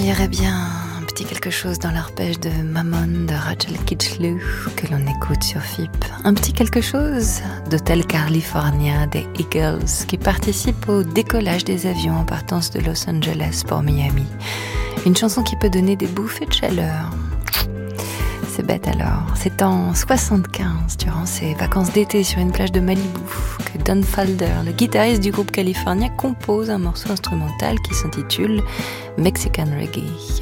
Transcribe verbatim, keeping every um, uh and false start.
irait bien un petit quelque chose dans l'arpège de Mammon de Rachel Kitschlu que l'on écoute sur F I P. Un petit quelque chose d'Hotel California des Eagles qui participe au décollage des avions en partance de Los Angeles pour Miami. Une chanson qui peut donner des bouffées de chaleur. C'est bête alors. C'est en soixante-quinze, durant ses vacances d'été sur une plage de Malibu, que Don Falder, le guitariste du groupe California, compose un morceau instrumental qui s'intitule Mexican Reggae.